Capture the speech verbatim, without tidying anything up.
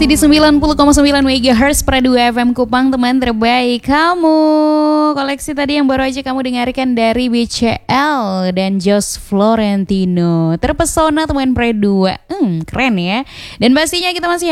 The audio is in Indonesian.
masih di sembilan puluh koma sembilan megahertz Pradu F M Kupang, teman terbaik kamu. Koleksi tadi yang baru aja kamu dengarkan dari B C L dan Josh Florentino. Terpesona teman Pradu. Hmm, keren ya. Dan pastinya kita masih